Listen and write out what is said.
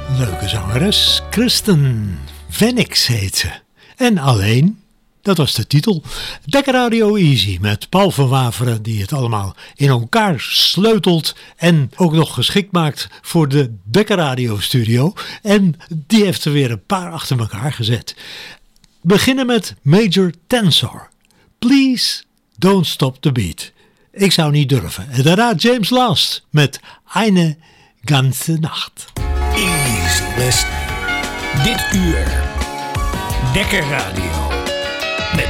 Leuke zangeres, Kristen Venix heet ze. En Alleen, dat was de titel. Dekker Radio Easy met Paul van Waveren die het allemaal in elkaar sleutelt en ook nog geschikt maakt voor de Dekker Radio studio. En die heeft er weer een paar achter elkaar gezet. Beginnen met Major Tensor. Please don't stop the beat. Ik zou niet durven. En daarna James Last met Eine ganze Nacht. Easy listening. Dit uur. Dekker Radio.